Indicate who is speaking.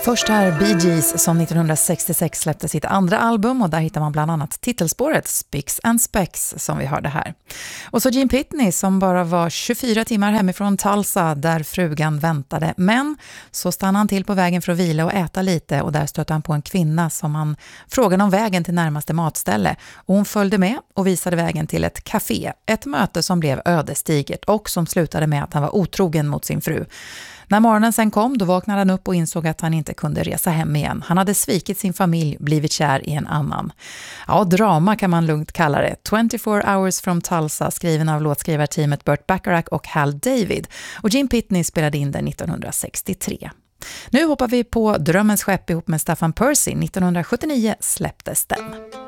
Speaker 1: Först här Bee Gees som 1966 släppte sitt andra album och där hittar man bland annat titelspåret Spicks and Specks som vi hörde här. Och så Gene Pitney som bara var 24 timmar hemifrån Tulsa där frugan väntade. Men så stannade han till på vägen för att vila och äta lite och där stötte han på en kvinna som han frågade om vägen till närmaste matställe. Och hon följde med och visade vägen till ett café. Ett möte som blev ödesdigert och som slutade med att han var otrogen mot sin fru. När morgonen sen kom, då vaknade han upp och insåg att han inte kunde resa hem igen. Han hade svikit sin familj, blivit kär i en annan. Ja, drama kan man lugnt kalla det. 24 Hours from Tulsa, skriven av låtskrivarteamet Burt Bacharach och Hal David. Och Gene Pitney spelade in den 1963. Nu hoppar vi på Drömmens skepp ihop med Staffan Percy. 1979 släpptes den.